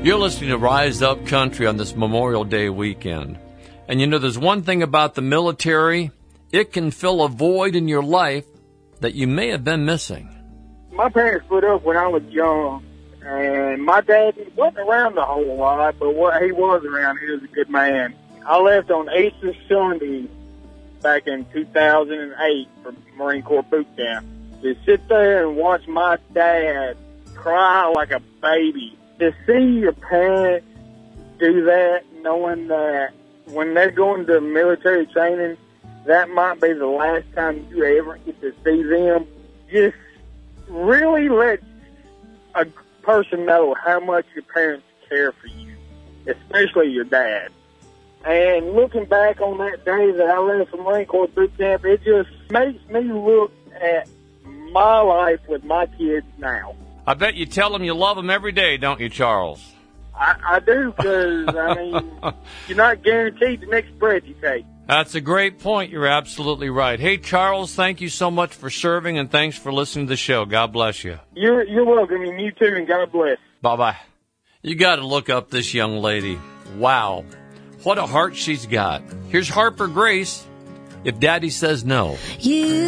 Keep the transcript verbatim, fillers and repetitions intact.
You're listening to Rise Up Country on this Memorial Day weekend. And you know, there's one thing about the military. It can fill a void in your life that you may have been missing. My parents split up when I was young, and my dad wasn't around a whole lot, but what he was around, he was a good man. I left on Easter Sunday back in two thousand eight for Marine Corps boot camp. To sit there and watch my dad cry like a baby. To see your parents do that, knowing that when they're going to military training, that might be the last time you ever get to see them, just really let a person know how much your parents care for you, especially your dad. And looking back on that day that I left from Marine Corps boot camp, it just makes me look at my life with my kids now. I bet you tell them you love them every day, don't you, Charles? I, I do, because, I mean, you're not guaranteed the next breath you take. That's a great point. You're absolutely right. Hey, Charles, thank you so much for serving, and thanks for listening to the show. God bless you. You're, you're welcome, and you too, and God bless. Bye-bye. You got to look up this young lady. Wow. What a heart she's got. Here's Harper Grace, If Daddy Says No. You